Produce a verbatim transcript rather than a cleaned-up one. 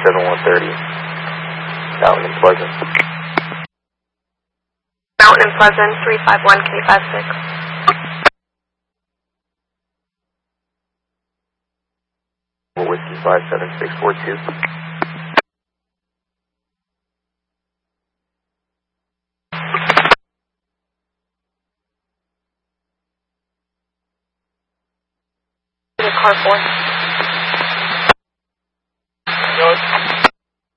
seven one thirty, Mountain and Pleasant. Mountain and Pleasant, three five one K five six. Whiskey five seven six four two. Car four.